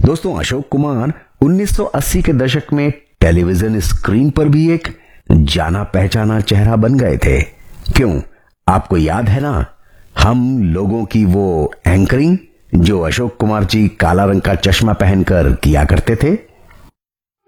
दोस्तों, अशोक कुमार 1980 के दशक में टेलीविजन स्क्रीन पर भी एक जाना पहचाना चेहरा बन गए थे। क्यों, आपको याद है ना, हम लोगों की वो एंकरिंग जो अशोक कुमार जी काला रंग का चश्मा पहनकर किया करते थे।